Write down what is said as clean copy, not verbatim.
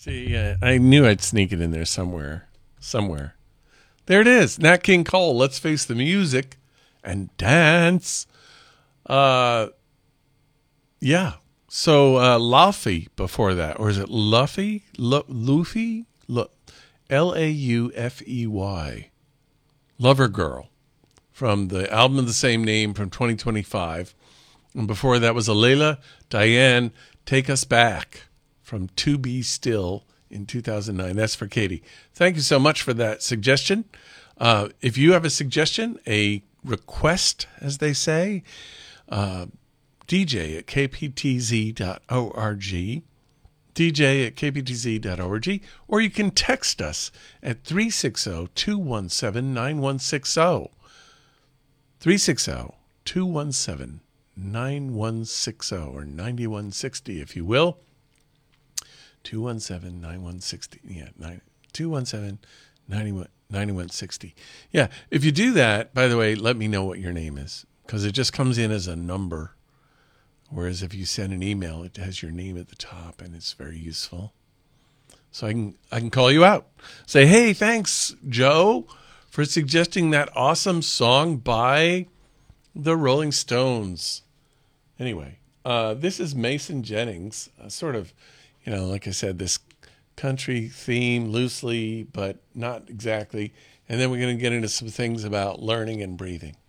See, I knew I'd sneak it in there somewhere. Somewhere. There it is. Nat King Cole, Let's Face the Music and Dance. Yeah. So Laufey before that. Or is it Luffy? Luffy? Laufey. Lover Girl. From the album of the same name from 2025. And before that was Alela Diane, Take Us Back from To Be Still in 2009. That's for Katie. Thank you so much for that suggestion. If you have a suggestion, a request, as they say, DJ at kptz.org, DJ at kptz.org, or you can text us at 360-217-9160. 360-217-9160 or 9160, if you will. 217-9160. Yeah, 217-9160. Yeah, if you do that, by the way, let me know what your name is, because it just comes in as a number. Whereas if you send an email, it has your name at the top, and it's very useful. So I can call you out. Say, hey, thanks, Joe, for suggesting that awesome song by the Rolling Stones. Anyway, this is Mason Jennings, sort of, like I said, this country theme loosely, but not exactly. And then we're going to get into some things about learning and breathing.